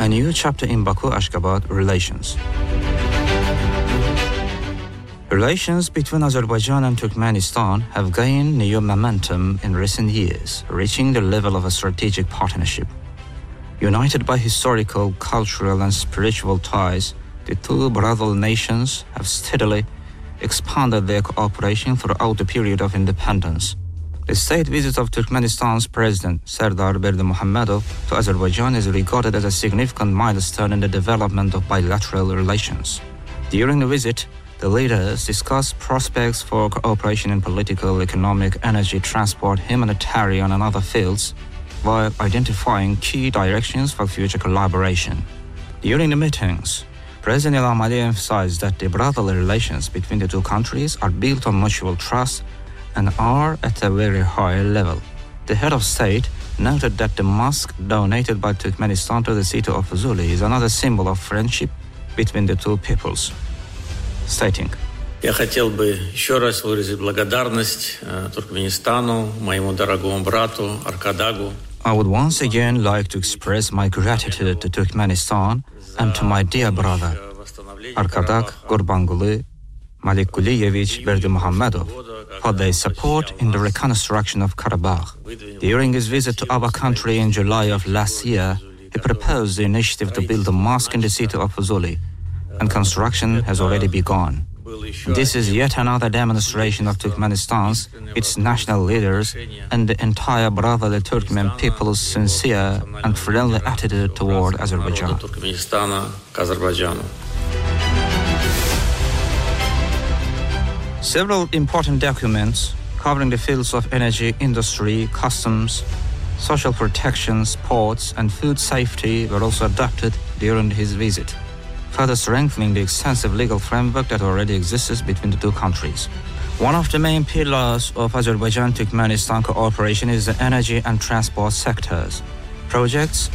A new chapter in Baku-Ashgabat relations. Relations between Azerbaijan and Turkmenistan have gained new momentum in recent years, reaching the level of a strategic partnership. United by historical, cultural, and spiritual ties, the two brotherly nations have steadily expanded their cooperation throughout the period of independence. The state visit of Turkmenistan's President Serdar Berdimuhamedov to Azerbaijan is regarded as a significant milestone in the development of bilateral relations. During the visit, the leaders discussed prospects for cooperation in political, economic, energy, transport, humanitarian, and other fields, while identifying key directions for future collaboration. During the meetings, President Ilham Aliyev emphasized that the brotherly relations between the two countries are built on mutual trust and are at a very high level. The head of state noted that the mosque donated by Turkmenistan to the city of Fuzuli is another symbol of friendship between the two peoples, stating, Я хотел бы еще раз выразить благодарность Туркменистану, моему дорогому брату Аркадагу. I would once again like to express my gratitude to Turkmenistan and to my dear brother, Arkadag Gurbanguly Malikkuliyevich Berdimuhamedov, for their support in the reconstruction of Karabakh. During his visit to our country in July of last year, he proposed the initiative to build a mosque in the city of Fuzuli, and construction has already begun. This is yet another demonstration of Turkmenistan's, its national leaders, and the entire brotherly Turkmen people's sincere and friendly attitude toward Azerbaijan. Several important documents covering the fields of energy, industry, customs, social protection, sports, and food safety were also adopted during his visit, further strengthening the extensive legal framework that already exists between the two countries. One of the main pillars of Azerbaijan-Turkmenistan cooperation is the energy and transport sectors. Projects